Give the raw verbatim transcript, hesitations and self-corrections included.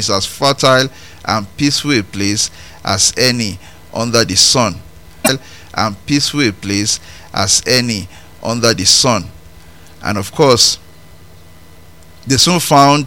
is as fertile and peaceful a place as any under the sun. And peaceful a place as any under the sun. And of course, they soon found